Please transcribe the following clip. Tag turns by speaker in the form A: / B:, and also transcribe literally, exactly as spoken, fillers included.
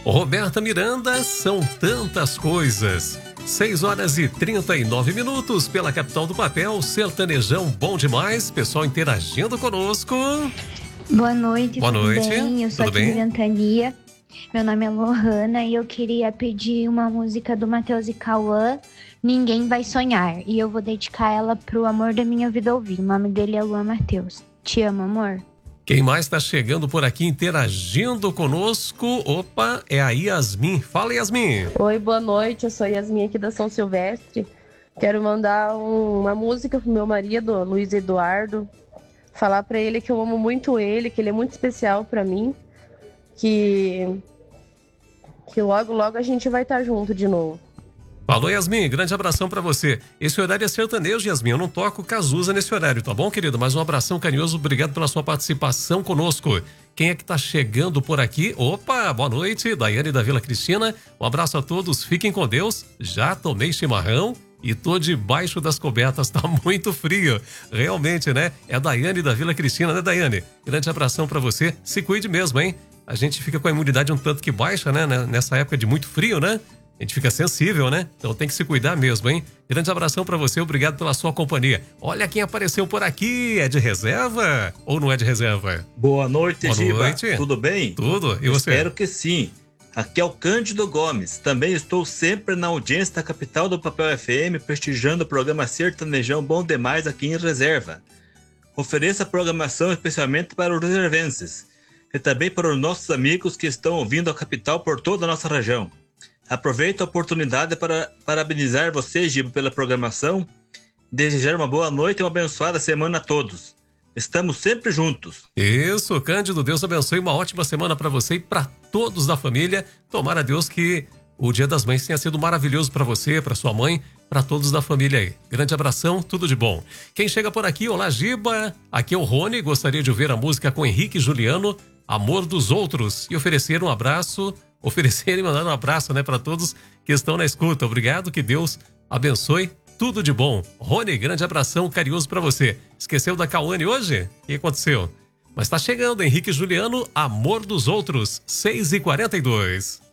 A: Roberta Miranda, são tantas coisas. seis horas e trinta e nove minutos pela capital do papel, sertanejão bom demais, pessoal interagindo conosco.
B: Boa noite,
A: Boa
B: tudo
A: noite.
B: bem? Eu sou
A: Tudo
B: aqui de
A: bem?
B: Ventania. Meu nome é Lohana e eu queria pedir uma música do Matheus e Cauã, Ninguém Vai Sonhar. E eu vou dedicar ela pro amor da minha vida ouvir. O nome dele é Luan Matheus. Te amo, amor.
A: Quem mais está chegando por aqui interagindo conosco? Opa, é a Yasmin. Fala, Yasmin.
C: Oi, boa noite. Eu sou a Yasmin aqui da São Silvestre. Quero mandar um, uma música pro meu marido, Luiz Eduardo. Falar pra ele que eu amo muito ele, que ele é muito especial pra mim. Que, que logo, logo a gente vai estar junto de novo.
A: Falou, Yasmin, grande abração pra você. Esse horário é sertanejo, Yasmin, eu não toco Cazuza nesse horário, tá bom, querido? Mas um abração carinhoso, obrigado pela sua participação conosco. Quem é que tá chegando por aqui? Opa, boa noite, Daiane da Vila Cristina. Um abraço a todos, fiquem com Deus. Já tomei chimarrão e tô debaixo das cobertas, tá muito frio. Realmente, né? É a Daiane da Vila Cristina, né, Daiane? Grande abração pra você, se cuide mesmo, hein? A gente fica com a imunidade um tanto que baixa, né? Nessa época de muito frio, né? A gente fica sensível, né? Então tem que se cuidar mesmo, hein? Grande abração pra você, obrigado pela sua companhia. Olha quem apareceu por aqui, é de reserva ou não é de reserva?
D: Boa noite,
A: Boa
D: Giba.
A: noite.
D: Tudo bem?
A: Tudo, e você?
D: Espero que sim. Aqui é o Cândido Gomes. Também estou sempre na audiência da capital do Papel F M, prestigiando o programa Sertanejão Bom Demais aqui em reserva. Ofereça programação especialmente para os reservenses e também para os nossos amigos que estão ouvindo a capital por toda a nossa região. Aproveito a oportunidade para parabenizar você, Giba, pela programação, desejar uma boa noite e uma abençoada semana a todos. Estamos sempre juntos.
A: Isso, Cândido, Deus abençoe, uma ótima semana para você e para todos da família. Tomara a Deus que o Dia das Mães tenha sido maravilhoso para você, para sua mãe, para todos da família aí. Grande abração, tudo de bom. Quem chega por aqui, olá, Giba, aqui é o Rony, gostaria de ouvir a música com Henrique e Juliano, Amor dos Outros, e oferecer um abraço, oferecer e mandar um abraço, né, para todos que estão na escuta. Obrigado, que Deus abençoe, tudo de bom. Rony, grande abração carinhoso para você. Esqueceu da Cauane hoje? O que aconteceu? Mas tá chegando, Henrique e Juliano, Amor dos Outros, seis e quarenta e dois.